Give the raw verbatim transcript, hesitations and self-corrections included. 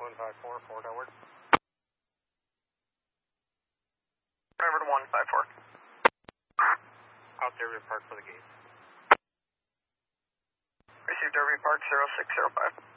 one five four, four downward. Driver to one five four. Out there, we park for the gate. Received Derby Park zero six zero five.